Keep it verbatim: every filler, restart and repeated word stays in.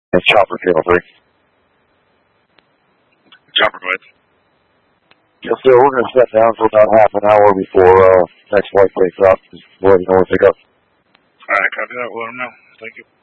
It's Chopper, Channel three. Chopper, go ahead. Yes, sir. We're going to set down for about half an hour before uh, next flight takes off. Just let you know when to pick up. All right, copy that. We'll let them know. Thank you.